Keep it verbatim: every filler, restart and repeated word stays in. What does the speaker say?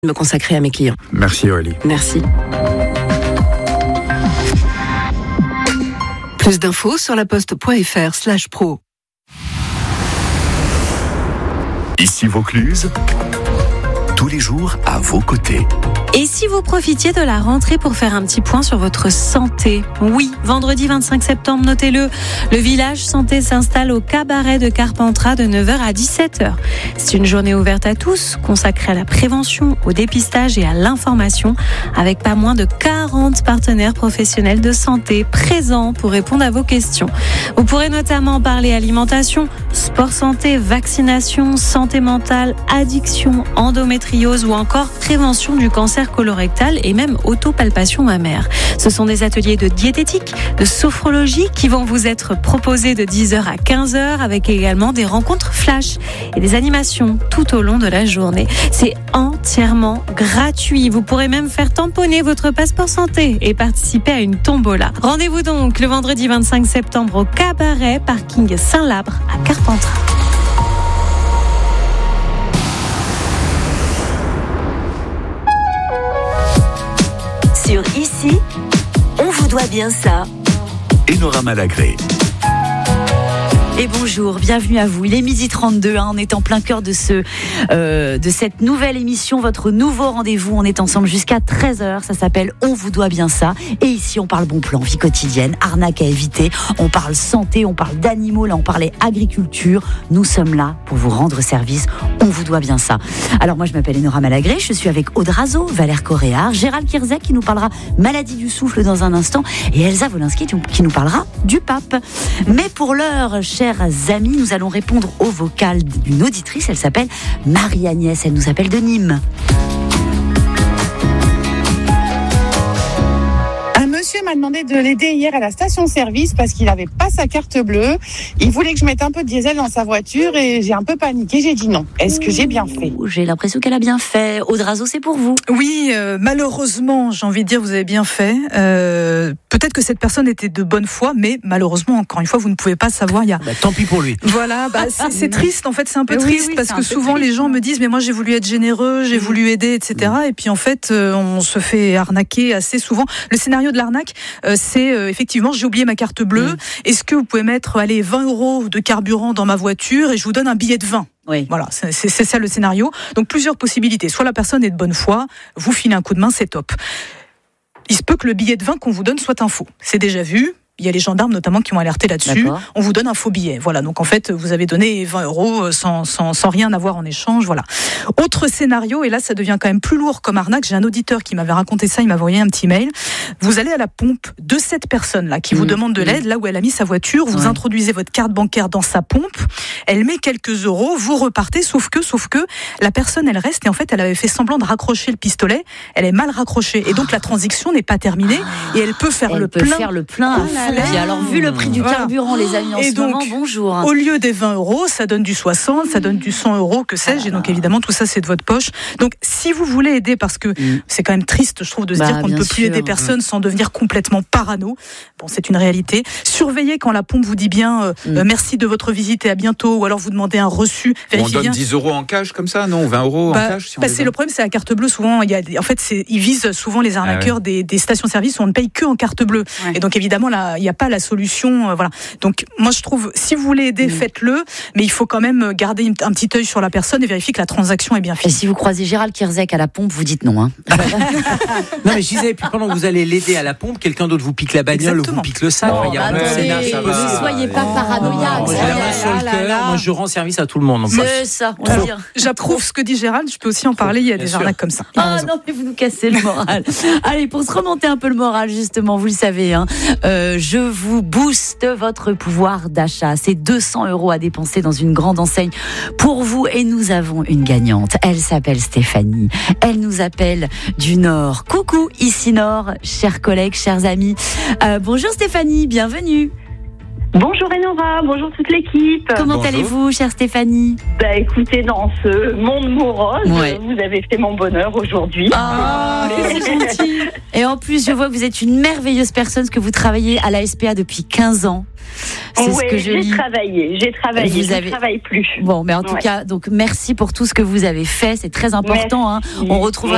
me consacrer à mes clients. Merci Aurélie. Merci. Plus d'infos sur laposte.fr slash pro. Ici Vaucluse, tous les jours à vos côtés. Et si vous profitiez de la rentrée pour faire un petit point sur votre santé? Oui, vendredi vingt-cinq septembre, notez-le, le village santé s'installe au cabaret de Carpentras de neuf heures à dix-sept heures. C'est une journée ouverte à tous, consacrée à la prévention, au dépistage et à l'information, avec pas moins de quarante partenaires professionnels de santé présents pour répondre à vos questions. Vous pourrez notamment parler alimentation, sport santé, vaccination, santé mentale, addiction, endométriose ou encore prévention du cancer colorectal et même autopalpation mammaire. Ce sont des ateliers de diététique, de sophrologie qui vont vous être proposés de dix heures à quinze heures avec également des rencontres flash et des animations tout au long de la journée. C'est entièrement gratuit. Vous pourrez même faire tamponner votre passeport santé et participer à une tombola. Rendez-vous donc le vendredi vingt-cinq septembre au cabaret parking Saint-Labre à Carpentras. Sur Ici, on vous doit bien ça. Enora Malagré. Et bonjour, bienvenue à vous. Il est midi trente-deux, hein, on est en plein cœur de, ce, euh, de cette nouvelle émission, votre nouveau rendez-vous. On est ensemble jusqu'à treize heures, ça s'appelle On vous doit bien ça. Et ici, on parle bon plan, vie quotidienne, arnaque à éviter. On parle santé, on parle d'animaux, là on parlait agriculture. Nous sommes là pour vous rendre service. On vous doit bien ça. Alors moi, je m'appelle Enora Malagré, je suis avec Aude Razo, Valère Coréard, Gérald Kierzek qui nous parlera maladie du souffle dans un instant et Elsa Wolinski qui nous parlera du pape. Mais pour l'heure, chers amis, nous allons répondre au vocal d'une auditrice. Elle s'appelle Marie-Agnès. Elle nous appelle de Nîmes. Un monsieur m'a demandé de l'aider hier à la station-service parce qu'il n'avait pas sa carte bleue. Il voulait que je mette un peu de diesel dans sa voiture et j'ai un peu paniqué. J'ai dit non. Est-ce que j'ai bien fait? J'ai l'impression qu'elle a bien fait. Aude Razo, c'est pour vous. Oui, euh, malheureusement, j'ai envie de dire, vous avez bien fait. Euh, peut-être que cette personne était de bonne foi, mais malheureusement, encore une fois, vous ne pouvez pas savoir. Il y a... bah, tant pis pour lui. Voilà, bah, c'est, c'est triste. En fait, c'est un peu oui, triste oui, parce que souvent triste. Les gens me disent, mais moi, j'ai voulu être généreux, j'ai mmh. voulu aider, et cetera. Et puis en fait, euh, on se fait arnaquer assez souvent. Le scénario de l'arnaque, euh, c'est euh, effectivement, j'ai oublié ma carte bleue. Mmh. Est-ce que vous pouvez mettre, allez, vingt euros de carburant dans ma voiture et je vous donne un billet de vin? Oui. Voilà, c'est, c'est, c'est ça le scénario. Donc plusieurs possibilités. Soit la personne est de bonne foi, vous filez un coup de main, c'est top. Il se peut que le billet de vin qu'on vous donne soit un faux. C'est déjà vu. Il y a les gendarmes notamment qui ont alerté là-dessus. D'accord. On vous donne un faux billet. Voilà. Donc en fait, vous avez donné vingt euros sans, sans, sans rien avoir en échange. Voilà. Autre scénario, et là ça devient quand même plus lourd comme arnaque. J'ai un auditeur qui m'avait raconté ça, il m'avait envoyé un petit mail. Vous allez à la pompe de cette personne-là qui mmh. vous demande de l'aide, là où elle a mis sa voiture. Vous ouais. introduisez votre carte bancaire dans sa pompe. Elle met quelques euros, vous repartez. Sauf que, sauf que, la personne elle reste et en fait elle avait fait semblant de raccrocher le pistolet. Elle est mal raccrochée et donc la transaction n'est pas terminée et elle peut faire elle le peut plein. Faire le plein. Et alors, vu le prix du voilà. carburant, les amis, en et ce donc, moment, bonjour. Au lieu des vingt euros, ça donne du soixante, ça donne du cent euros, que sais-je. Et donc, évidemment, tout ça, c'est de votre poche. Donc, si vous voulez aider, parce que mm. c'est quand même triste, je trouve, de se bah, dire qu'on ne peut sûr. plus aider personne mm. sans devenir complètement parano. Bon, c'est une réalité. Surveillez quand la pompe vous dit bien euh, mm. euh, merci de votre visite et à bientôt, ou alors vous demandez un reçu. On donne bien. dix euros en cash comme ça, non? vingt euros bah, en cash si bah, c'est le problème, c'est la carte bleue. Souvent, il y a des, en fait, c'est, ils visent souvent les arnaqueurs ah ouais. des, des stations-service où on ne paye que en carte bleue. Ouais. Et donc, évidemment, là, il n'y a pas la solution. Euh, voilà. Donc, moi, je trouve, si vous voulez aider, mmh. faites-le, mais il faut quand même garder un petit œil sur la personne et vérifier que la transaction est bien faite. Et si vous croisez Gérald Kierzek à la pompe, vous dites non. Hein. Non, mais je disais, puis pendant que vous allez l'aider à la pompe, quelqu'un d'autre vous pique la bagnole ou vous pique le sac. Oh, il y a bah, un scénario. Ne soyez pas paranoïaques. Moi, j'ai la main sur le cœur. Moi, je rends service à tout le monde. C'est ça. On va dire. J'approuve ce que dit Gérald. Je peux aussi en parler. Il y a bien des sûr. arnaques comme ça. Ah non, mais vous nous cassez le moral. Allez, pour se remonter un peu le moral, justement, vous le savez, hein, euh, je vous booste votre pouvoir d'achat. C'est deux cents euros à dépenser dans une grande enseigne pour vous et nous avons une gagnante. Elle s'appelle Stéphanie. Elle nous appelle du Nord. Coucou, ici Nord, chers collègues, chers amis. Euh, bonjour Stéphanie, bienvenue. Bonjour Enora, bonjour toute l'équipe. Comment bonjour. allez-vous, chère Stéphanie? Bah écoutez, dans ce monde morose, ouais. vous avez fait mon bonheur aujourd'hui. Ah, oh, c'est gentil. Et en plus, je vois que vous êtes une merveilleuse personne, que vous travaillez à la S P A depuis quinze ans. C'est ouais, ce que je j'ai lis. travaillé, j'ai travaillé, vous je avez... ne travaille plus. Bon, mais en tout ouais. cas, donc merci pour tout ce que vous avez fait, c'est très important. Hein. On retrouvera